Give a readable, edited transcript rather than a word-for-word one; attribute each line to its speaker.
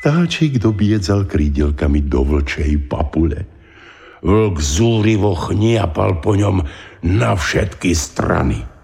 Speaker 1: Vtáčik dobiedzal krídelkami do vlčej papule. Vlk zúrivo chniapal po ňom na všetky strany.